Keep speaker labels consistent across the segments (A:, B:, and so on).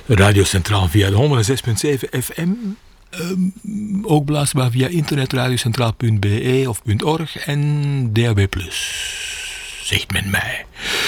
A: Radio Centraal via de 106.7 FM. Ook beluisterbaar via internet radiocentraal.be of .org en DAB+. Zegt men mij.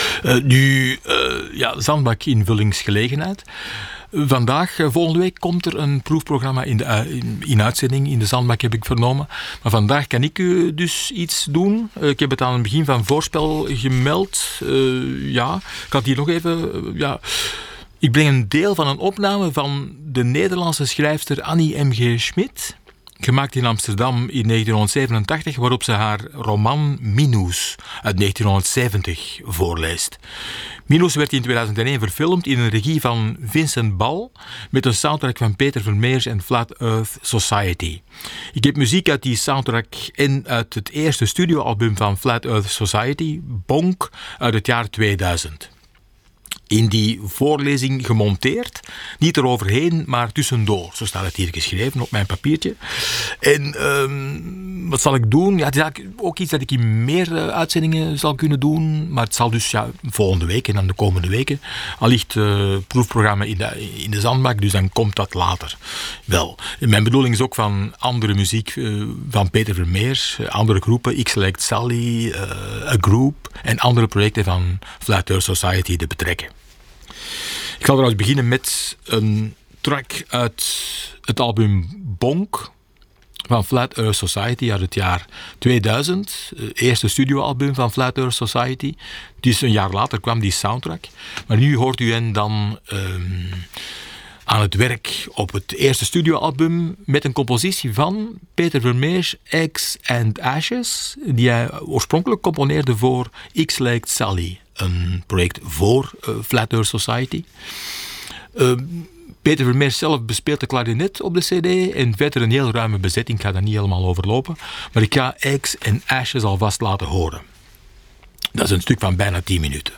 A: Zandbak-invullingsgelegenheid. Vandaag, volgende week, komt er een proefprogramma in uitzending. In de Zandbak heb ik vernomen. Maar vandaag kan ik dus iets doen. Ik heb het aan het begin van voorspel gemeld. Ik had hier nog even... Ik breng een deel van een opname van de Nederlandse schrijfster Annie M.G. Schmid, gemaakt in Amsterdam in 1987, waarop ze haar roman Minus uit 1970 voorleest. Minus werd in 2001 verfilmd in een regie van Vincent Bal met een soundtrack van Peter Vermeers en Flat Earth Society. Ik heb muziek uit die soundtrack en uit het eerste studioalbum van Flat Earth Society, Bonk, uit het jaar 2000. In die voorlezing gemonteerd. Niet eroverheen, maar tussendoor. Zo staat het hier geschreven op mijn papiertje. En wat zal ik doen? Ja, het is eigenlijk ook iets dat ik in meer uitzendingen zal kunnen doen. Maar het zal dus volgende week en dan de komende weken allicht proefprogramma in de Zandbak. Dus dan komt dat later wel. Mijn bedoeling is ook van andere muziek van Peter Vermeers. Andere groepen, X-Select Sally, A Group en andere projecten van Flat Earth Society te betrekken. Ik zal trouwens beginnen met een track uit het album Bonk van Flat Earth Society uit het jaar 2000. Het eerste studioalbum van Flat Earth Society. Dus een jaar later kwam die soundtrack. Maar nu hoort u hen dan aan het werk op het eerste studioalbum met een compositie van Peter Vermeers, Eggs and Ashes, die hij oorspronkelijk componeerde voor X-Lake Sally, een project voor Flat Earth Society. Peter Vermeers zelf bespeelt de klarinet op de cd en verder een heel ruime bezetting. Ik ga daar niet helemaal overlopen, maar ik ga Eggs and Ashes alvast laten horen. Dat is een stuk van bijna 10 minuten.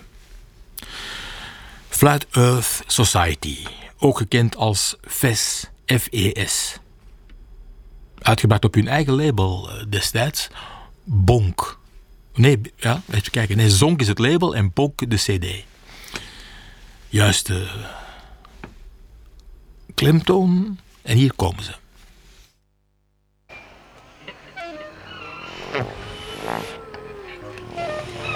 A: Flat Earth Society, ook gekend als FES, F-E-S. Uitgebracht op hun eigen label destijds, Bonk. Even kijken. Zonk is het label en Bonk de cd. Juiste klemtoon. En hier komen ze.